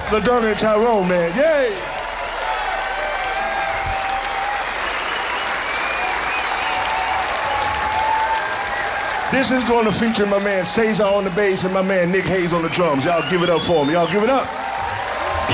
LaDonna and Tyrone, man. Yay! This is going to feature my man Cesar on the bass and my man Nick Hayes on the drums. Y'all give it up for him. Y'all give it up.